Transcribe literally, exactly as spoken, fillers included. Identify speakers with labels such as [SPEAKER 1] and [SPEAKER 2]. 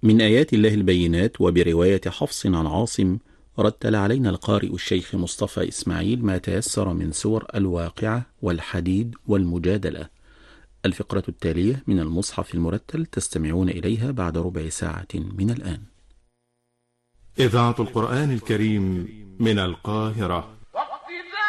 [SPEAKER 1] من آيات الله البينات. وبرواية حفص عن عاصم رتل علينا القارئ الشيخ مصطفى إسماعيل ما تيسر من سور الواقعة والحديد والمجادلة. الفقرة التالية من المصحف المرتل تستمعون إليها بعد ربع ساعة من الآن.
[SPEAKER 2] إذاعة القرآن الكريم من القاهرة.